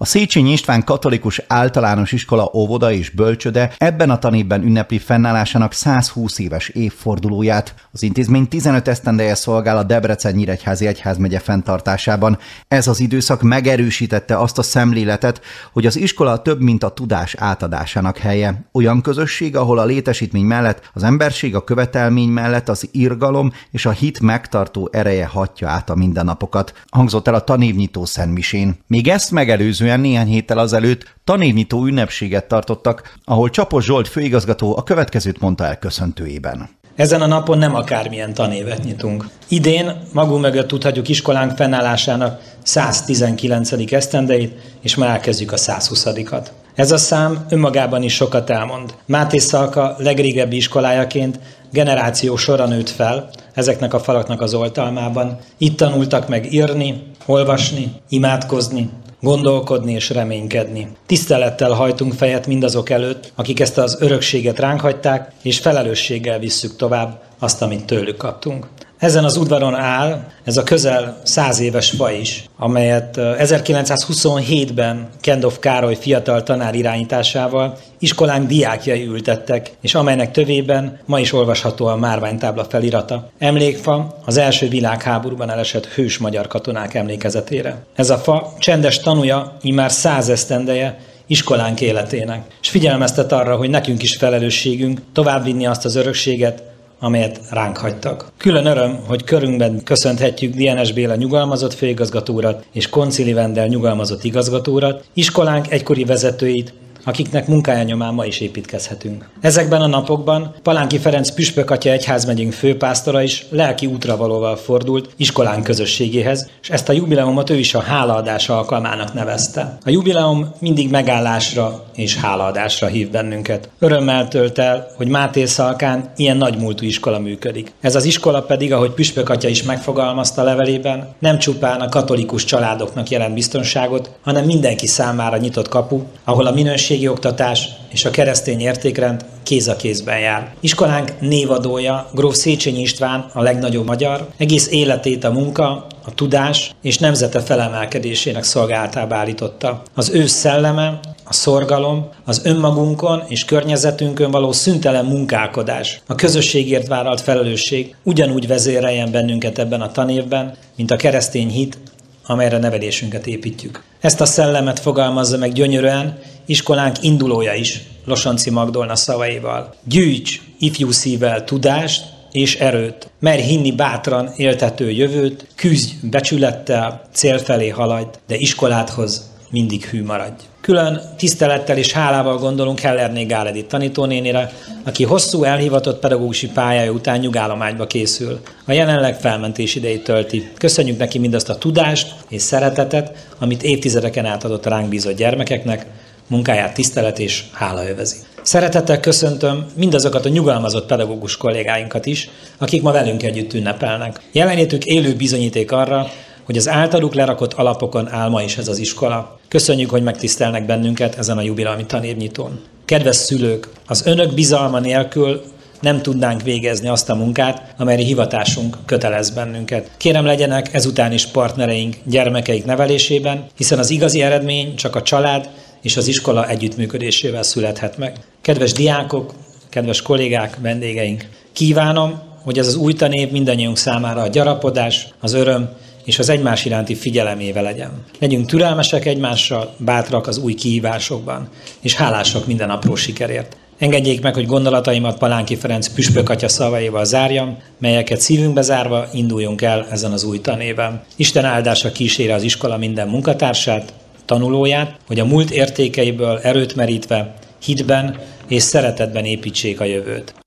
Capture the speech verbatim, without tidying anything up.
A Széchenyi István Katolikus Általános Iskola óvoda és bölcsöde ebben a tanévben ünnepli fennállásának százhúsz éves évfordulóját. Az intézmény tizenöt esztendeje szolgál a Debrecen-Nyíregyházi Egyházmegye fenntartásában. Ez az időszak megerősítette azt a szemléletet, hogy az iskola több, mint a tudás átadásának helye. Olyan közösség, ahol a létesítmény mellett az emberség, a követelmény mellett az irgalom és a hit megtartó ereje hatja át a mindennapokat, hangzott el a tanévnyitó szentmisén. Még ezt megelőzően néhány héttel azelőtt tanévnyitó ünnepséget tartottak, ahol Csapos Zsolt főigazgató a következőt mondta el köszöntőjében. Ezen a napon nem akármilyen tanévet nyitunk. Idén magunk mögött tudhatjuk iskolánk fennállásának száztizenkilencedik esztendejét, és már elkezdjük a százhuszadikat. Ez a szám önmagában is sokat elmond. Máté Szalka legrégebbi iskolájaként generáció sorra nőtt fel ezeknek a falaknak az oltalmában. Itt tanultak meg írni, olvasni, imádkozni, gondolkodni és reménykedni. Tisztelettel hajtunk fejet mindazok előtt, akik ezt az örökséget ránk hagyták, és felelősséggel visszük tovább azt, amit tőlük kaptunk. Ezen az udvaron áll ez a közel száz éves fa is, amelyet ezerkilencszázhuszonhétben Kendorf Károly fiatal tanár irányításával iskolánk diákjai ültettek, és amelynek tövében ma is olvasható a márványtábla felirata. Emlékfa az első világháborúban elesett hős magyar katonák emlékezetére. Ez a fa csendes tanúja immár száz esztendeje iskolánk életének, és figyelmeztet arra, hogy nekünk is felelősségünk továbbvinni azt az örökséget, amelyet ránk hagytak. Külön öröm, hogy körünkben köszönhetjük Dienes Béla nyugalmazott főigazgató urat és Koncili Vendel nyugalmazott igazgató urat, iskolánk egykori vezetőit, akiknek munkája nyomán ma is építkezhetünk. Ezekben a napokban Palánki Ferenc püspök atya egyházmegyénk főpásztora is lelki útravalóval fordult iskolánk közösségéhez, és ezt a jubileumot ő is a hálaadás alkalmának nevezte. A jubileum mindig megállásra és hálaadásra hív bennünket. Örömmel tölt el, hogy Máté Szalkán ilyen nagymúltú iskola működik. Ez az iskola pedig, ahogy püspök atya is megfogalmazta levelében, nem csupán a katolikus családoknak jelent biztonságot, hanem mindenki számára nyitott kapu, ahol a minőség oktatás és a keresztény értékrend kéz a kézben jár. Iskolánk névadója, gróf Széchenyi István, a legnagyobb magyar, egész életét a munka, a tudás és nemzete felemelkedésének szolgálatába állította. Az ő szelleme, a szorgalom, az önmagunkon és környezetünkön való szüntelen munkálkodás, a közösségért vállalt felelősség ugyanúgy vezéreljen bennünket ebben a tanévben, mint a keresztény hit, amelyre nevelésünket építjük. Ezt a szellemet fogalmazza meg gyönyörűen iskolánk indulója is, Losonczy Magdolna szavaival. Gyűjts ifjú szívvel tudást és erőt, merj hinni bátran éltető jövőt, küzdj becsülettel, cél felé haladj, de iskoládhoz mindig hű maradj. Külön tisztelettel és hálával gondolunk Hellerné Gál Edith tanítónénire, aki hosszú elhivatott pedagógusi pályája után nyugállományba készül. A jelenleg felmentés idejét tölti. Köszönjük neki mindazt a tudást és szeretetet, amit évtizedeken át adott ránk bízott gyermekeknek, munkáját tisztelet és hála övezi. Szeretettel köszöntöm mindazokat a nyugalmazott pedagógus kollégáinkat is, akik ma velünk együtt ünnepelnek. Jelenlétük élő bizonyíték arra, hogy az általuk lerakott alapokon áll ma is ez az iskola. Köszönjük, hogy megtisztelnek bennünket ezen a jubileumi tanévnyitón. Kedves szülők, az önök bizalma nélkül nem tudnánk végezni azt a munkát, amelyre hivatásunk kötelez bennünket. Kérem, legyenek ezután is partnereink gyermekeik nevelésében, hiszen az igazi eredmény csak a család és az iskola együttműködésével születhet meg. Kedves diákok, kedves kollégák, vendégeink, kívánom, hogy ez az új tanév mindannyiunk számára a gyarapodás, az öröm és az egymás iránti figyelemével legyen. Legyünk türelmesek egymással, bátrak az új kihívásokban, és hálásak minden apró sikerért. Engedjék meg, hogy gondolataimat Palánki Ferenc püspök atya szavaival zárjam, melyeket szívünkbe zárva induljunk el ezen az új tanéven. Isten áldása kísére az iskola minden munkatársát, tanulóját, hogy a múlt értékeiből erőt merítve, hitben és szeretetben építsék a jövőt.